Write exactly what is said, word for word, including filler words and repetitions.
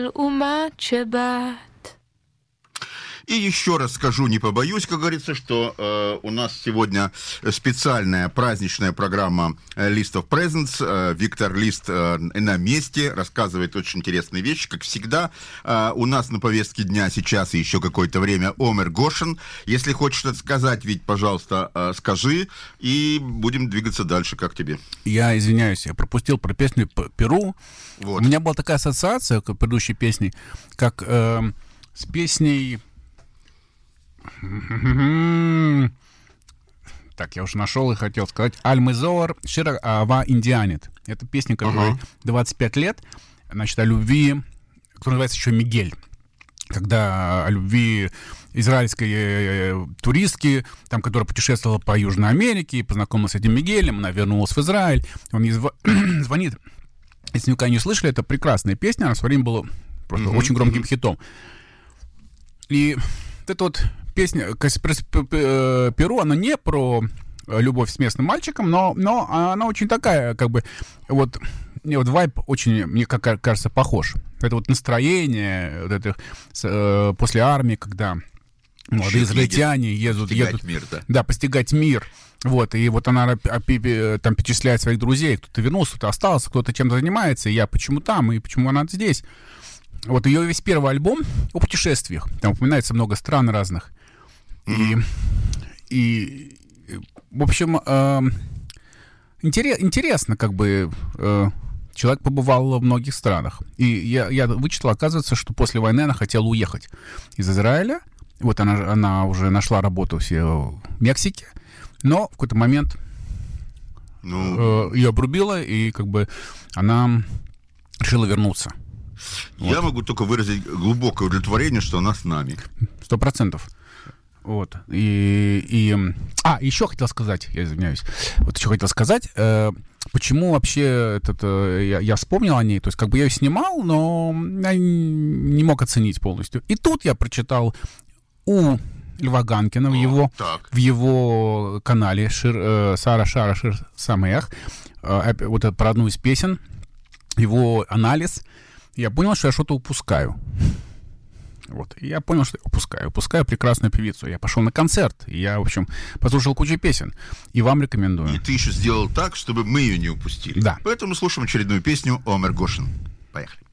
И еще раз скажу, не побоюсь, как говорится, что э, у нас сегодня специальная праздничная программа List of Presents. Э, Виктор Лист э, на месте, рассказывает очень интересные вещи. Как всегда, э, у нас на повестке дня сейчас и еще какое-то время Омер Гошин. Если хочешь что-то сказать, Вить, пожалуйста, э, скажи, и будем двигаться дальше. Как тебе? Я извиняюсь, я пропустил про песню «Перу». Вот. У меня была такая ассоциация к предыдущей песне, как э, с песней... Так, я уже нашел и хотел сказать. «Аль-Мезор Шир Ава Индианит». Это песня, которой uh-huh. двадцать пять лет, значит, о любви, которая называется еще «Мигель». Когда о любви израильской э, туристки, там, которая путешествовала по Южной Америке, и познакомилась с этим Мигелем, она вернулась в Израиль, он ей зв... звонит. Если вы никогда не слышали, это прекрасная песня, она в свое время была просто uh-huh. очень громким uh-huh. хитом. И вот эта вот песня «Перу», она не про любовь с местным мальчиком, но, но она очень такая, как бы, вот, мне вот вайб очень, мне как кажется, похож. Это вот настроение вот это, э, после армии, когда молодые израильтяне едут, едут мир, да. да, постигать мир. Вот, и вот она там перечисляет своих друзей, кто-то вернулся, кто-то остался, кто-то чем-то занимается, и я почему там, и почему она здесь. Вот ее весь первый альбом о путешествиях. Там упоминается много стран разных. Mm-hmm. И, и, в общем, э, интерес, интересно, как бы, э, человек побывал во многих странах. И я, я вычитал, оказывается, что после войны она хотела уехать из Израиля. Вот она, она уже нашла работу в Мексике. Но в какой-то момент ну... э, ее обрубило, и как бы она решила вернуться. Я вот. Могу только выразить глубокое удовлетворение, что она с нами. Сто процентов. Вот. И, и... А, еще хотел сказать, я извиняюсь. Вот еще хотел сказать, э, почему вообще этот, э, я, я вспомнил о ней. То есть, как бы я ее снимал, но я не мог оценить полностью. И тут я прочитал у Льва Ганкина в его, в его канале Шир, э, Сара Шара Шир Самех, э, вот это про одну из песен, его анализ. Я понял, что я что-то упускаю. Вот. И я понял, что я упускаю. Упускаю прекрасную певицу. Я пошел на концерт. И я, в общем, послушал кучу песен. И вам рекомендую. И ты еще сделал так, чтобы мы ее не упустили. Да. Поэтому слушаем очередную песню Омер Гошин. Поехали.